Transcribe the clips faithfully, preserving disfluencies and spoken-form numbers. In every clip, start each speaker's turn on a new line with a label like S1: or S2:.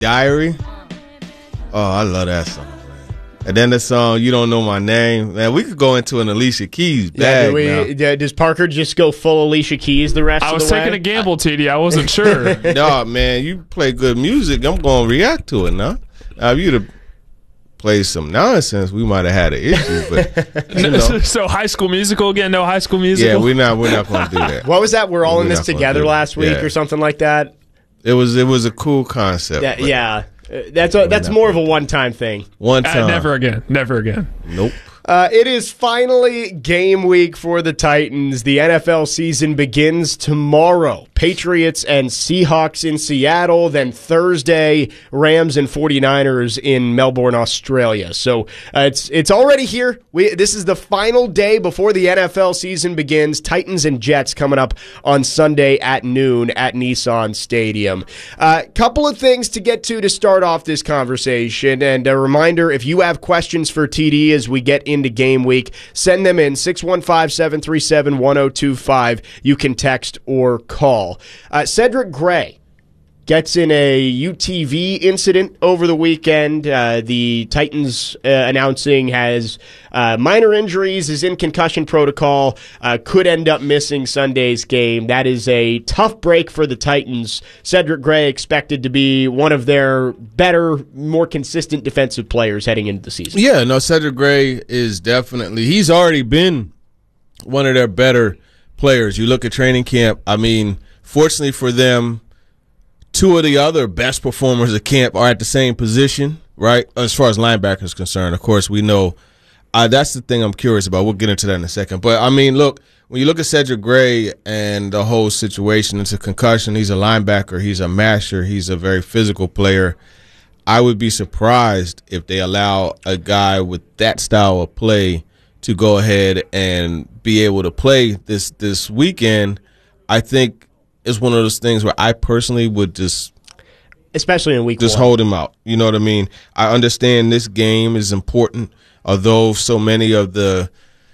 S1: Diary. Oh, I love that song, man. And then the song "You Don't Know My Name." Man, we could go into an Alicia Keys bag
S2: yeah, do we,
S1: now.
S2: Does Parker just go full Alicia Keys the rest
S3: I
S2: of
S3: was
S2: the way?
S3: taking a gamble, T D. I wasn't sure.
S1: No, man, you play good music. I'm going to react to it now. Now, if you'd have played some nonsense, we might have had an issue. But you know.
S3: So High School Musical again? No High School Musical?
S1: Yeah, we're not. We're not going to do that.
S2: What was that? We're all
S1: We're
S2: in this
S1: not gonna
S2: together
S1: do it.
S2: last week
S1: Yeah.
S2: or something like that.
S1: It was. It was a cool concept.
S2: That,
S1: but
S2: yeah, Uh, that's a, that's
S1: not
S2: more of a one-time thing.
S1: One
S3: Uh,
S1: time.
S3: never again. Never again.
S1: Nope.
S2: Uh, it is finally game week for the Titans. The N F L season begins tomorrow. Patriots and Seahawks in Seattle, then Thursday, Rams and 49ers in Melbourne, Australia. So uh, it's it's already here. We This is the final day before the N F L season begins. Titans and Jets coming up on Sunday at noon at Nissan Stadium. A uh, couple of things to get to to start off this conversation. And a reminder, if you have questions for T D as we get into game week, send them in six one five, seven three seven, one zero two five. You can text or call. Uh, Cedric Gray gets in a U T V incident over the weekend. Uh, the Titans uh, announcing has uh, minor injuries, is in concussion protocol, uh, could end up missing Sunday's game. That is a tough break for the Titans. Cedric Gray expected to be one of their better, more consistent defensive players heading into the season.
S1: Yeah, no, Cedric Gray is definitely, he's already been one of their better players. You look at training camp, I mean, fortunately for them, two of the other best performers at camp are at the same position, right? As far as linebackers is concerned, of course, we know uh, that's the thing I'm curious about. We'll get into that in a second. But, I mean, look, when you look at Cedric Gray and the whole situation, it's a concussion. He's a linebacker. He's a masher. He's a very physical player. I would be surprised if they allow a guy with that style of play to go ahead and be able to play this this weekend. I think it's one of those things where I personally would just
S2: Especially in week
S1: just
S2: one.
S1: hold him out. You know what I mean? I understand this game is important, although so many of the,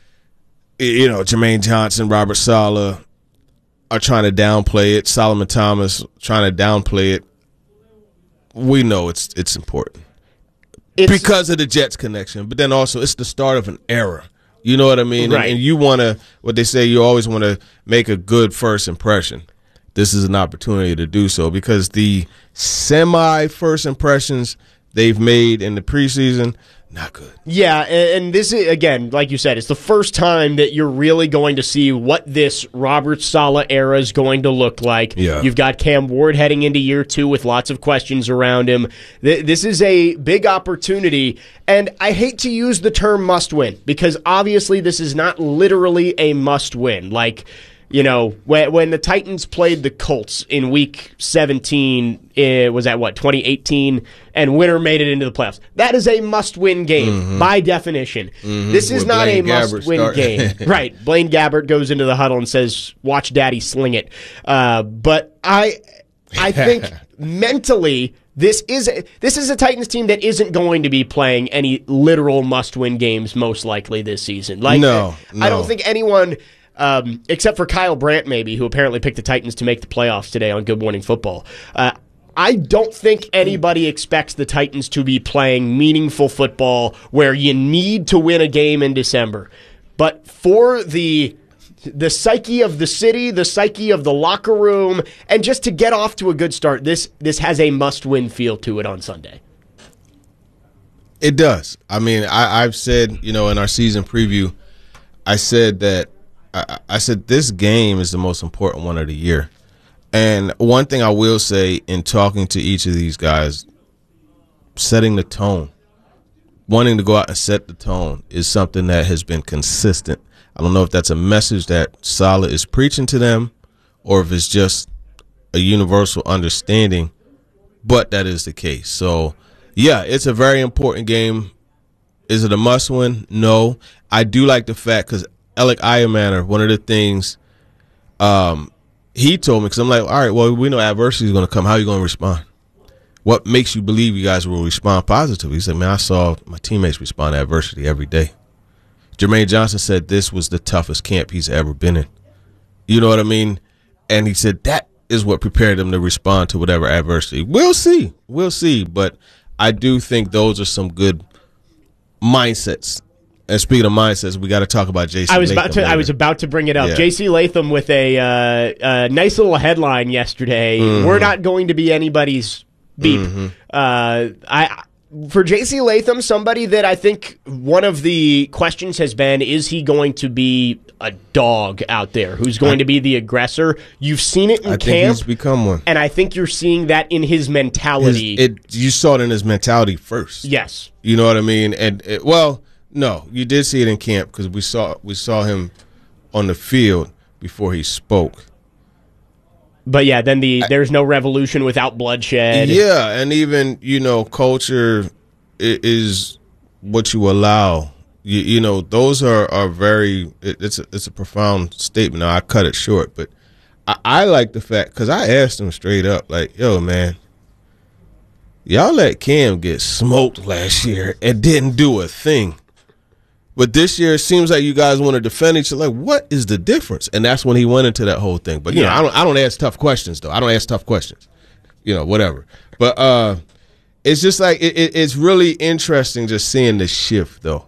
S1: you know, Jermaine Johnson, Robert Saleh are trying to downplay it. Solomon Thomas trying to downplay it. We know it's it's important
S2: It's,
S1: because of the Jets connection, but then also it's the start of an era. You know what I mean?
S2: Right.
S1: And, and you want to, what they say, you always want to make a good first impression. This is an opportunity to do so because the semi-first impressions they've made in the preseason, not good.
S2: Yeah, and, and this is, again, like you said, it's the first time that you're really going to see what this Robert Saleh era is going to look like.
S1: Yeah.
S2: You've got Cam Ward heading into year two with lots of questions around him. Th- This is a big opportunity, and I hate to use the term must-win because obviously this is not literally a must-win. Like, you know, when, when the Titans played the Colts in week seventeen, it was at what, twenty eighteen, and winner made it into the playoffs. That is a must-win game
S1: Mm-hmm.
S2: by definition.
S1: Mm-hmm.
S2: This is
S1: With
S2: not
S1: Blaine
S2: a
S1: Gabbert
S2: must-win
S1: start-
S2: game. Right. Blaine Gabbert goes into the huddle and says, watch daddy sling it. Uh, but I, I think mentally, this is a, this is a Titans team that isn't going to be playing any literal must-win games most likely this season. Like,
S1: No,
S2: I don't
S1: no.
S2: think anyone... Um, except for Kyle Brandt, maybe, who apparently picked the Titans to make the playoffs today on Good Morning Football. Uh, I don't think anybody expects the Titans to be playing meaningful football where you need to win a game in December. But for the the psyche of the city, the psyche of the locker room, and just to get off to a good start, this this has a must-win feel to it on Sunday.
S1: It does. I mean, I, I've said, you know, in our season preview, I said that I, I said this game is the most important one of the year. And one thing I will say in talking to each of these guys, setting the tone, wanting to go out and set the tone is something that has been consistent. I don't know if that's a message that Saleh is preaching to them or if it's just a universal understanding, but that is the case. So, yeah, it's a very important game. Is it a must-win? No. I do like the fact because Alec Ayamaner, one of the things um, he told me, because I'm like, all right, well, we know adversity is going to come. How are you going to respond? What makes you believe you guys will respond positively? He said, man, I saw my teammates respond to adversity every day. Jermaine Johnson said this was the toughest camp he's ever been in. You know what I mean? And he said that is what prepared them to respond to whatever adversity. We'll see. We'll see. But I do think those are some good mindsets. And speaking of mindsets, we got to talk about J C.
S2: I was
S1: Latham
S2: about to.
S1: later.
S2: I was about to bring it up.
S1: Yeah.
S2: J C. Latham with a, uh, a nice little headline yesterday.
S1: Mm-hmm.
S2: We're not going to be anybody's beep.
S1: Mm-hmm.
S2: Uh, I for J C. Latham, somebody that I think one of the questions has been: is he going to be a dog out there who's going
S1: I,
S2: to be the aggressor? You've seen it in
S1: I think
S2: camp,
S1: he's become one,
S2: and I think you're seeing that in his mentality.
S1: His, it you saw it in his mentality first.
S2: Yes,
S1: you know what I mean. And it, well. No, you did see it in camp because we saw we saw him on the field before he spoke.
S2: But yeah, then the I, there's no revolution without bloodshed.
S1: Yeah, and even you know, culture is what you allow. You, you know, those are, are very. It, it's a, it's a profound statement. Now I cut it short, but I, I like the fact because I asked him straight up, like, "Yo, man, y'all let Cam get smoked last year and didn't do a thing." But this year, it seems like you guys want to defend each other. Like, what is the difference? And that's when he went into that whole thing. But you yeah. know, I don't. I don't ask tough questions though. I don't ask tough questions. You know, whatever. But uh, it's just like it, it, it's really interesting just seeing the shift though.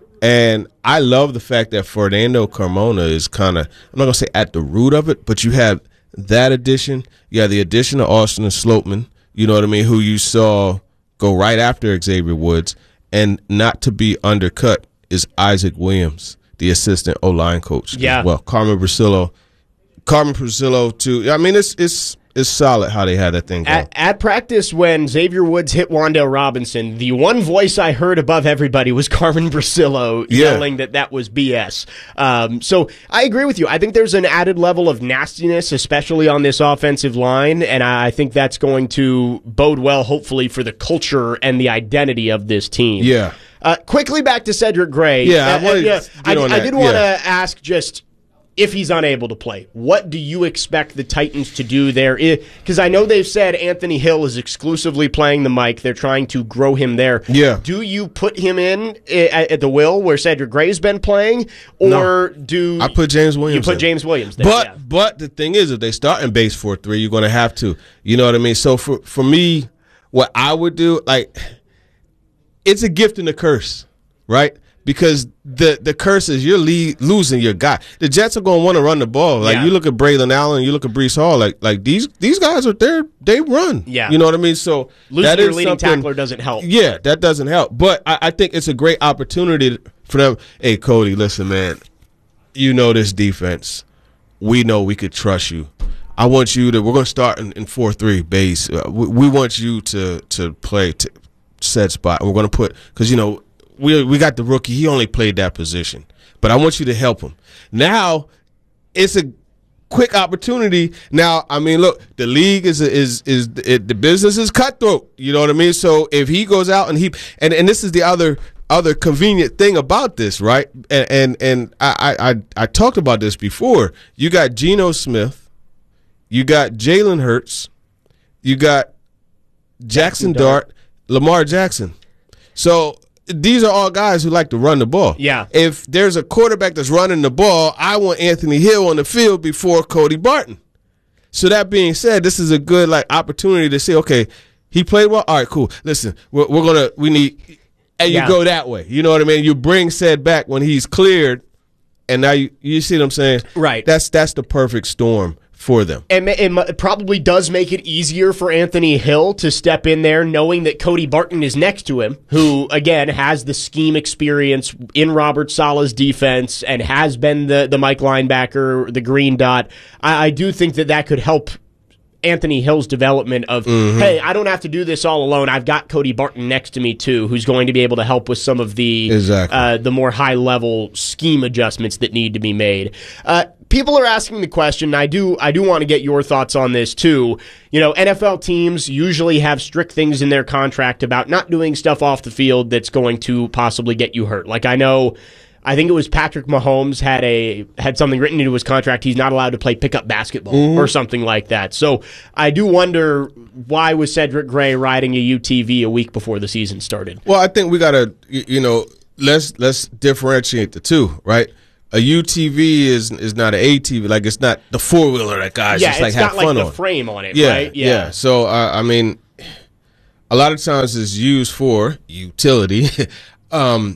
S1: And I love the fact that Fernando Carmona is kind of. I'm not gonna say at the root of it, but you have that addition. You have the addition of Austin and Sloatman. You know what I mean? Who you saw go right after Xavier Woods, and not to be undercut is Isaac Williams, the assistant O-line coach.
S2: Yeah.
S1: As well, Carmen Brasillo, Carmen Brasillo too. I mean, it's it's it's solid how they had that thing going.
S2: At, at practice, when Xavier Woods hit Wan'Dale Robinson, the one voice I heard above everybody was Carmen Brasillo
S1: yeah.
S2: yelling that that was B S. Um, so I agree with you. I think there's an added level of nastiness, especially on this offensive line, and I think that's going to bode well, hopefully, for the culture and the identity of this team.
S1: Yeah.
S2: Uh, quickly back to Cedric Gray.
S1: Yeah,
S2: uh,
S1: I,
S2: uh, yeah, I, I did want to
S1: yeah.
S2: ask just if he's unable to play, what do you expect the Titans to do there? Because I know they've said Anthony Hill is exclusively playing the mic. They're trying to grow him there.
S1: Yeah.
S2: Do you put him in at, at the will where Cedric Gray's been playing, or
S1: no.
S2: do
S1: I put James Williams?
S2: You put
S1: in.
S2: James Williams there.
S1: But
S2: yeah.
S1: but the thing is, if they start in base four three, you're going to have to. You know what I mean? So for for me, what I would do, like, it's a gift and a curse, right? Because the the curse is you're le- losing your guy. The Jets are going to want to run the ball. Like
S2: yeah.
S1: you look at Braylon Allen, you look at Breece Hall. Like like these these guys are there. They run.
S2: Yeah,
S1: you know what I mean. So
S2: losing
S1: that
S2: your
S1: is
S2: leading
S1: something-
S2: tackler doesn't help.
S1: Yeah, that doesn't help. But I, I think it's a great opportunity for them. Hey, Cody, listen, man. You know this defense. We know we could trust you. I want you to. We're going to start in, in four three base. Uh, we, we want you to to play to set spot. And we're going to put because you know. We we got the rookie. He only played that position, but I want you to help him. Now, it's a quick opportunity. Now, I mean, look, the league is is is it, the business is cutthroat. You know what I mean? So if he goes out and he and, and this is the other other convenient thing about this, right? And and and I I I talked about this before. You got Geno Smith, you got Jalen Hurts, you got Jackson Dart, Lamar Jackson. So these are all guys who like to run the ball.
S2: Yeah.
S1: If there's a quarterback that's running the ball, I want Anthony Hill on the field before Cody Barton. So that being said, this is a good like opportunity to say, okay, he played well. All right, cool. Listen, we're, we're gonna we need, and you
S2: yeah.
S1: go that way. You know what I mean? You bring said back when he's cleared, and now you you see what I'm saying?
S2: Right.
S1: That's that's the perfect storm for them.
S2: And it probably does make it easier for Anthony Hill to step in there knowing that Cody Barton is next to him, who, again, has the scheme experience in Robert Saleh's defense and has been the, the Mike linebacker, the green dot. I, I do think that that could help Anthony Hill's development of, mm-hmm. hey, I don't have to do this all alone. I've got Cody Barton next to me, too, who's going to be able to help with some of the,
S1: exactly.
S2: uh, the more high-level scheme adjustments that need to be made. Uh, People are asking the question, and I do I do want to get your thoughts on this too. You know, N F L teams usually have strict things in their contract about not doing stuff off the field that's going to possibly get you hurt. Like I know, I think it was Patrick Mahomes had a had something written into his contract. He's not allowed to play pickup basketball mm-hmm. or something like that. So I do wonder, why was Cedric Gray riding a U T V a week before the season started?
S1: Well, I think we got to, you know, let's let's differentiate the two, right? A U T V is is not an A T V. Like, it's not the four wheeler that guys
S2: yeah,
S1: just like
S2: it's
S1: have
S2: got like
S1: fun
S2: the
S1: on.
S2: frame on it,
S1: Yeah,
S2: right?
S1: yeah. So uh, I mean, a lot of times it's used for utility. um,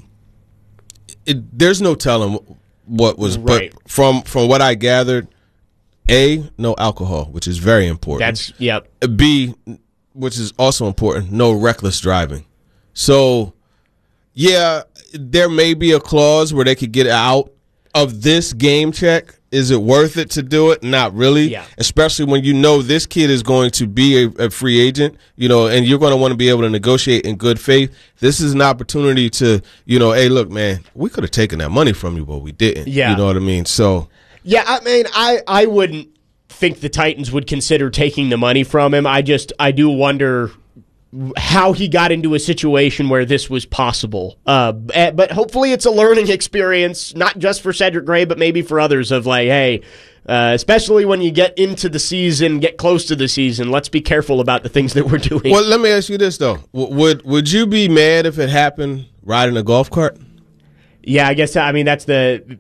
S1: it, there's no telling what was,
S2: Right.
S1: but from from what I gathered, A, no alcohol, which is very important.
S2: That's yep.
S1: B, which is also important, no reckless driving. So, yeah, there may be a clause where they could get out of this game check. Is it worth it to do it? Not really.
S2: Yeah.
S1: Especially when you know this kid is going to be a, a free agent, you know, and you're going to want to be able to negotiate in good faith. This is an opportunity to, you know, hey, look, man, we could have taken that money from you, but we didn't.
S2: Yeah.
S1: You know what I mean? So,
S2: Yeah, I mean, I, I wouldn't think the Titans would consider taking the money from him. I just, I do wonder how he got into a situation where this was possible. Uh, but hopefully it's a learning experience, not just for Cedric Gray, but maybe for others of like, hey, uh, especially when you get into the season, get close to the season, let's be careful about the things that we're doing.
S1: well, let me ask you this, though. W- would would you be mad if it happened riding a golf cart?
S2: Yeah, I guess, I mean, that's the...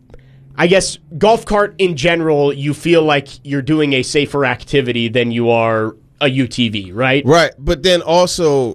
S2: I guess golf cart in general, you feel like you're doing a safer activity than you are a U T V, right?
S1: Right, but then also,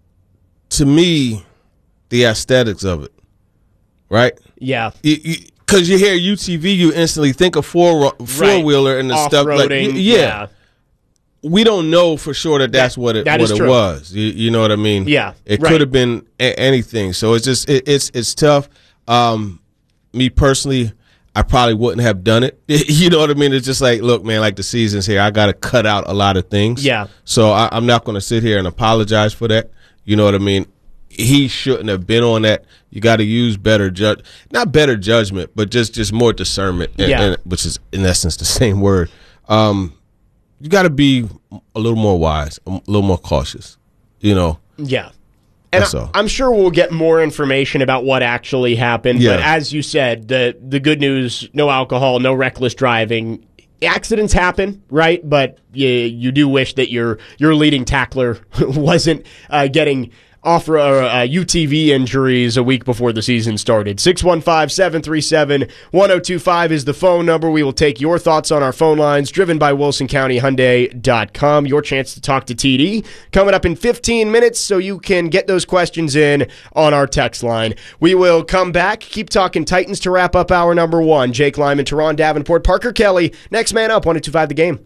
S1: to me, the aesthetics of it, right?
S2: Yeah.
S1: Because you, you hear U T V, you instantly think of four four wheeler and the stuff like
S2: Off-roading,
S1: yeah.
S2: yeah.
S1: We don't know for sure that that's
S2: That-
S1: what it
S2: that
S1: what
S2: is
S1: it
S2: true.
S1: was. You, you know what I mean?
S2: Yeah,
S1: it
S2: right.
S1: could have been a- anything. So it's just it, it's it's tough. Um, me personally, I probably wouldn't have done it. You know what I mean? It's just like, look, man, like the season's here. I got to cut out a lot of things.
S2: Yeah.
S1: So I, I'm not going to sit here and apologize for that. You know what I mean? He shouldn't have been on that. You got to use better judge, not better judgment, but just just more discernment. and-
S2: Yeah.
S1: and- which is in essence the same word. Um, you got to be a little more wise, a little more cautious. You know.
S2: Yeah. And
S1: That's
S2: I,
S1: all.
S2: I'm sure we'll get more information about what actually happened.
S1: Yeah.
S2: But as you said, the the good news, no alcohol, no reckless driving. Accidents happen, right? But you, you do wish that your your leading tackler wasn't uh, getting off uh, uh, U T V injuries a week before the season started. six one five, seven three seven, one oh two five is the phone number. We will take your thoughts on our phone lines, driven by Wilson County Hyundai dot com. Your chance to talk to T D coming up in fifteen minutes, so you can get those questions in on our text line. We will come back, keep talking Titans to wrap up hour number one. Jake Lyman, Teron Davenport, Parker Kelly. Next man up, one oh two five The Game.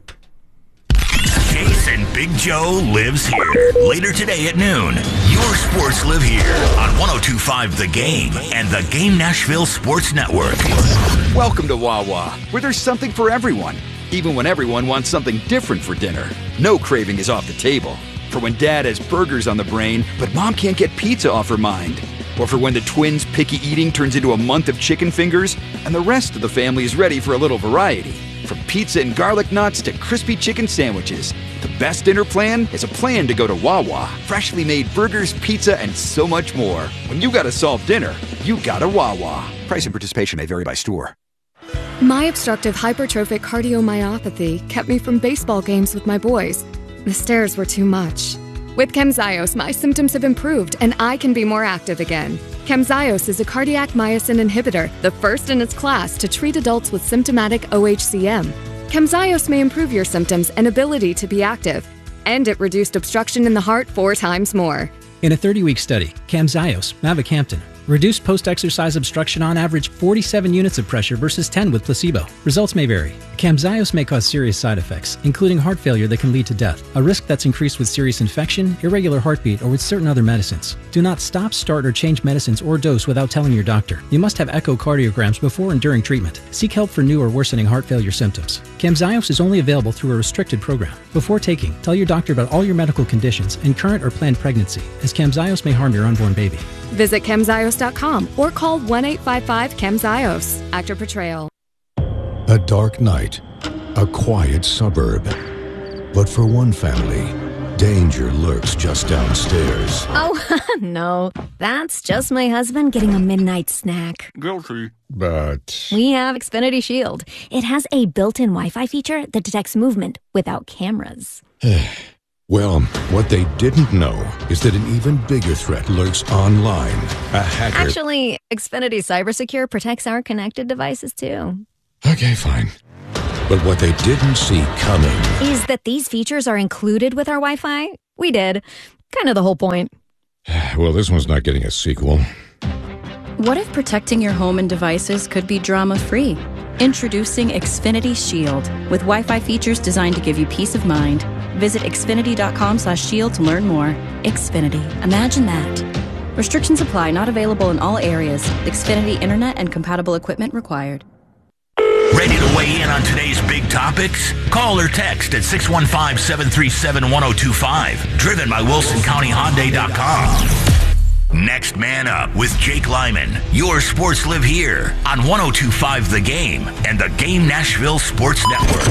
S4: Chase and Big Joe lives here. Later today at noon, your sports live here on one oh two five The Game and the Game Nashville Sports Network.
S5: Welcome to Wawa, where there's something for everyone, even when everyone wants something different for dinner. No craving is off the table. For when dad has burgers on the brain, but mom can't get pizza off her mind. Or for when the twins' picky eating turns into a month of chicken fingers, and the rest of the family is ready for a little variety. From pizza and garlic knots to crispy chicken sandwiches, the best dinner plan is a plan to go to Wawa. Freshly made burgers, pizza, and so much more. When you gotta solve dinner, you gotta Wawa. Price and participation may vary by store.
S6: My obstructive hypertrophic cardiomyopathy kept me from baseball games with my boys. The stairs were too much. With Camzyos, my symptoms have improved and I can be more active again. Camzyos is a cardiac myosin inhibitor, the first in its class to treat adults with symptomatic O H C M. Camzyos may improve your symptoms and ability to be active, and it reduced obstruction in the heart four times more.
S7: In a thirty-week study, Camzyos, mavacamten, reduced post-exercise obstruction on average forty-seven units of pressure versus ten with placebo. Results may vary. Camzyos may cause serious side effects, including heart failure that can lead to death, a risk that's increased with serious infection, irregular heartbeat, or with certain other medicines. Do not stop, start, or change medicines or dose without telling your doctor. You must have echocardiograms before and during treatment. Seek help for new or worsening heart failure symptoms. Camzyos is only available through a restricted program. Before taking, tell your doctor about all your medical conditions and current or planned pregnancy, as Camzyos may harm your unborn baby.
S6: Visit camzyos dot com or call one eight five five camzyos. Actor portrayal.
S8: A dark night, a quiet suburb. But for one family, danger lurks just downstairs.
S9: Oh, no. That's just my husband getting a midnight snack.
S8: Guilty. But
S9: We have Xfinity Shield. It has a built-in Wi-Fi feature that detects movement without cameras.
S8: Well, what they didn't know is that an even bigger threat lurks online. A hacker.
S9: Actually, Xfinity CyberSecure protects our connected devices too.
S8: Okay, fine. But what they didn't see coming
S9: is that these features are included with our Wi-Fi. We did. Kind of the whole point.
S8: Well, this one's not getting a sequel.
S10: What if protecting your home and devices could be drama-free? Introducing Xfinity Shield, with Wi-Fi features designed to give you peace of mind. Visit xfinity.com slash shield to learn more. Xfinity. Imagine that. Restrictions apply. Not available in all areas. Xfinity Internet and compatible equipment required.
S4: Ready to weigh in on today's big topics? Call or text at six one five, seven three seven, one oh two five. Driven by Wilson County Hyundai dot com. Next Man Up with Jake Lyman. Your sports live here on one oh two point five The Game and the Game Nashville Sports Network.